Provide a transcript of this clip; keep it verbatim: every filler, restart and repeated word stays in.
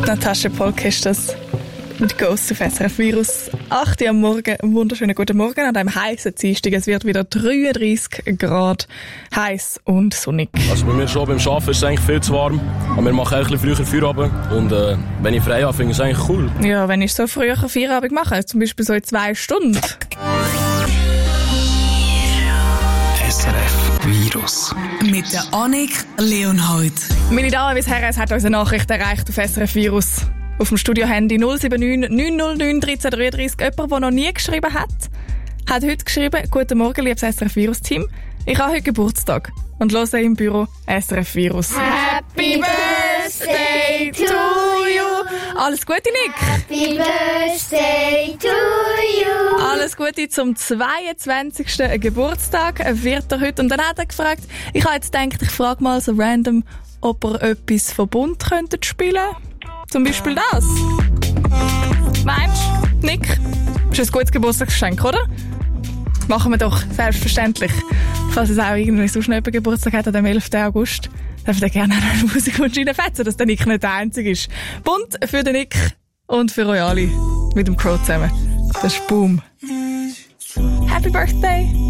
Natascha Polk ist das mit Ghost auf S R F Virus. acht Uhr am Morgen, einen wunderschönen guten Morgen an einem heißen Dienstag. Es wird wieder dreiunddreissig Grad, heiß und sonnig. Also bei mir schon beim Arbeiten ist es eigentlich viel zu warm, aber wir machen auch ein bisschen früher Feierabend und äh, wenn ich frei habe, finde ich es eigentlich cool. Ja, wenn ich so früher Feierabend mache, zum Beispiel so in zwei Stunden. S R F Virus. Mit der Annik Leonhold. Meine Damen und Herren, es hat uns eine Nachricht erreicht auf S R F Virus. Auf dem Studio-Handy null sieben neun neun null neun eins drei drei drei. Jemand, der noch nie geschrieben hat, hat heute geschrieben: Guten Morgen, liebes S R F Virus-Team. Ich habe heute Geburtstag und höre im Büro S R F Virus. Happy Birthday to you. Alles Gute, Nick. Happy Birthday to you. Alles Gute zum zweiundzwanzigsten Geburtstag wird er heute. Und dann hat er gefragt, ich habe jetzt gedacht, ich frage mal so random, ob er etwas von Bund könnte spielen. Zum Beispiel das. Meinst du, Nick? Ist ein gutes Geburtstagsgeschenk, oder? Machen wir doch, selbstverständlich. Falls es auch irgendwie so schnell Geburtstag hat, am elften August, darf er gerne auch eine Musikwunsch reinfetzen, dass der Nick nicht der Einzige ist. Bunt für den Nick und für euch alle. Mit dem Crow zusammen. Das ist Boom. Happy Birthday!